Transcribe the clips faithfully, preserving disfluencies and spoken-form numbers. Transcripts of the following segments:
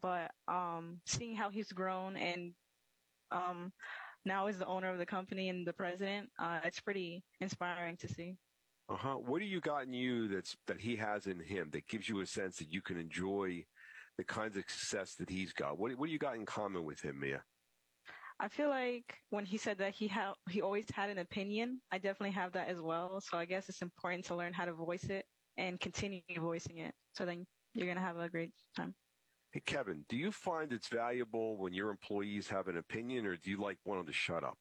but um, seeing how he's grown and um, now is the owner of the company and the president, uh, it's pretty inspiring to see. Uh-huh. What do you got in you that's that he has in him that gives you a sense that you can enjoy the kinds of success that he's got? What what do you got in common with him, Mia? I feel like when he said that he had he always had an opinion, I definitely have that as well. So I guess it's important to learn how to voice it and continue voicing it. So then you're gonna have a great time. Hey, Kevin, do you find it's valuable when your employees have an opinion, or do you like one of them to shut up?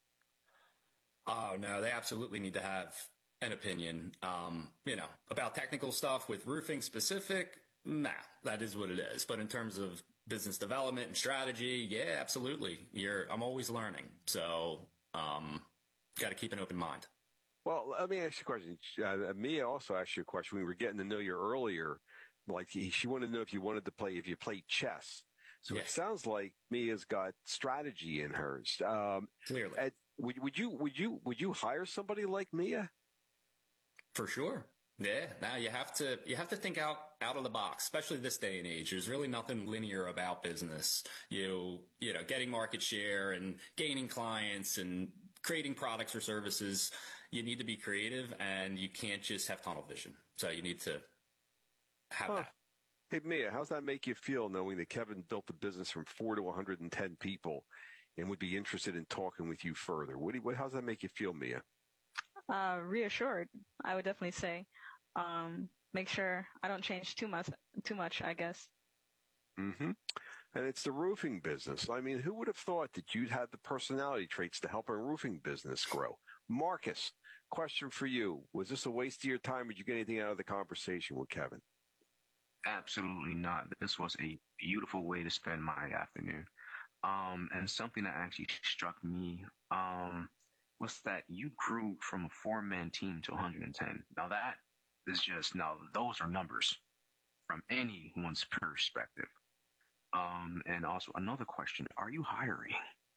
Oh, no, they absolutely need to have an opinion. Um, you know, about technical stuff with roofing specific, nah, that is what it is. But in terms of business development and strategy, yeah, absolutely. You're, I'm always learning. So, um, got to keep an open mind. Well, let me ask you a question. Uh, Mia also asked you a question. We were getting to know you earlier. Like she wanted to know if you wanted to play, if you played chess. So Yes. it sounds like Mia's got strategy in hers. Um, Clearly. Ed, would, would you would you would you hire somebody like Mia? For sure. Yeah. Now you have to you have to think out out of the box, especially this day and age. There's really nothing linear about business. You you know, getting market share and gaining clients and creating products or services. You need to be creative, and you can't just have tunnel vision. So you need to have Huh. that. Hey, Mia, how's that make you feel knowing that Kevin built the business from four to one hundred ten people and would be interested in talking with you further? What do you, what, how's that make you feel, Mia? Uh, reassured, I would definitely say. Um, make sure I don't change too much. Too much, I guess. Mm-hmm. And it's the roofing business. I mean, who would have thought that you'd have the personality traits to help a roofing business grow? Marcus, question for you. Was this a waste of your time? Or did you get anything out of the conversation with Kevin? Absolutely not. This was a beautiful way to spend my afternoon. Um, and something that actually struck me um, was that you grew from a four-man team to one hundred ten. Now that is just, now those are numbers from anyone's perspective. Um, and also another question, are you hiring?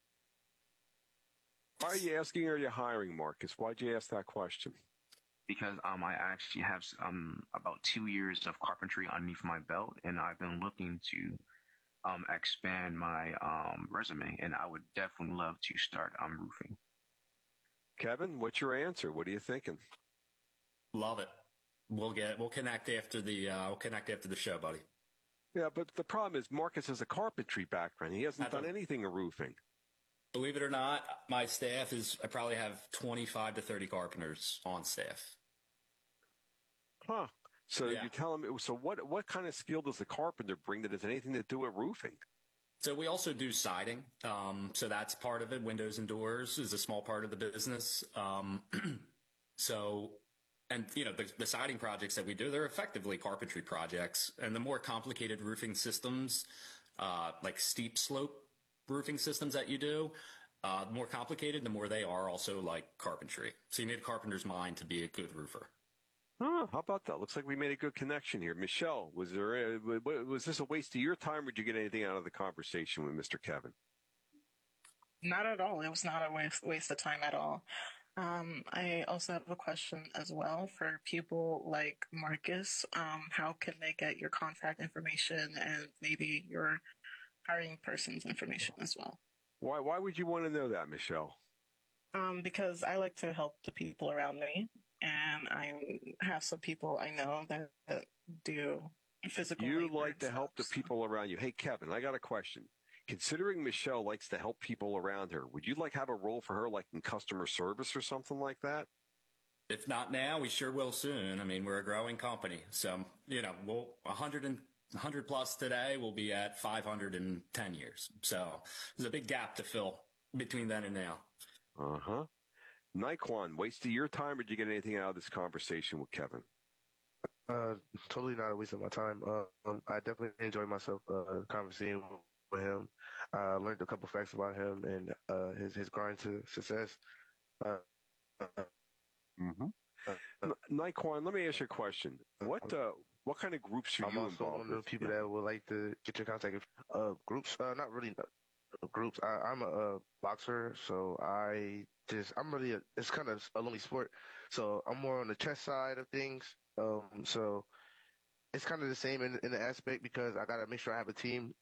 Why are you asking, are you hiring, Marcus? Why'd you ask that question? Because um, I actually have um, about two years of carpentry underneath my belt, and I've been looking to um, expand my um, resume, and I would definitely love to start um, roofing. Kevin, what's your answer? What are you thinking? Love it. We'll get we'll connect after the uh, we'll connect after the show, buddy. Yeah, but the problem is Marcus has a carpentry background. He hasn't I don't- done anything in roofing. Believe it or not, my staff is I probably have twenty-five to thirty carpenters on staff. Huh. So Yeah. you tell him, so what, what kind of skill does the carpenter bring that has anything to do with roofing? So we also do siding. Um, so that's part of it. Windows and doors is a small part of the business. Um, so, and you know, the, the siding projects that we do, they're effectively carpentry projects. And the more complicated roofing systems, uh, like steep slope roofing systems that you do, uh, the more complicated, the more they are also like carpentry. So you need a carpenter's mind to be a good roofer. Oh, how about that? Looks like we made a good connection here. Michelle, was there a, was this a waste of your time, or did you get anything out of the conversation with Mister Kevin? Not at all. It was not a waste, waste of time at all. Um, I also have a question as well for people like Marcus. Um, how can they get your contact information and maybe your hiring person's information as well? Why, why would you want to know that, Michelle? Um, because I like to help the people around me, and I have some people I know that, that do physical You labor like and to help the stuff, so- people around you. Hey, Kevin, I got a question. Considering Michelle likes to help people around her, would you like have a role for her, like in customer service or something like that? If not now, we sure will soon. I mean, we're a growing company. So, you know, we'll one hundred and one hundred plus today, we'll be at five hundred in ten years. So there's a big gap to fill between then and now. Uh-huh. Naquan, waste of your time, or did you get anything out of this conversation with Kevin? Uh, totally not a waste of my time. Uh, um, I definitely enjoyed myself uh, conversing with him. I uh, learned a couple facts about him and uh, his his grind to success. Uh, uh, Mm-hmm. uh, Naquan, let me ask you a question. What uh, what kind of groups are I'm you also involved one of the with? people Yeah. that would like to get your contact. inf- Uh, groups, uh, not really uh, groups. I, I'm a, a boxer, so I just I'm really a, it's kind of a lonely sport. So I'm more on the chess side of things. Um, so it's kind of the same in, in the aspect because I gotta make sure I have a team